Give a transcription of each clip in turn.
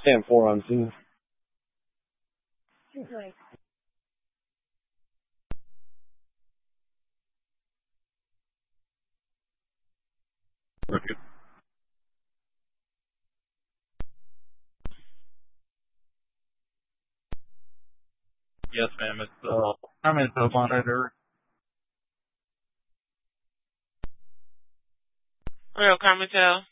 10-4 on scene. Wicked. Yes, ma'am. I'm in the monitor. Real Carmichael.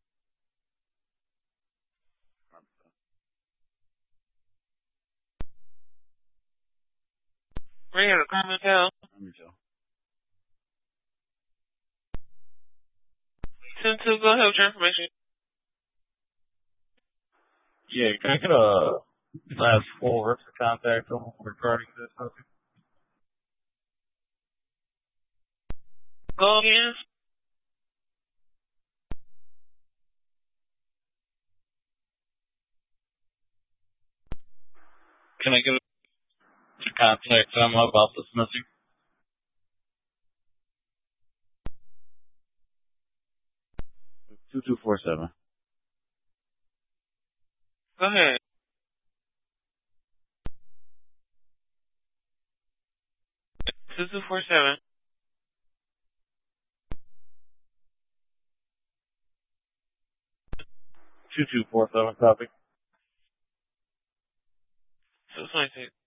Real Carmichael. 10-2, go ahead with your information. Yeah, can I get a last four to contact them regarding this subject? Go again. Can I get to contact them about this missing? $2247. Go ahead. Two 47. 2247 copy. 226.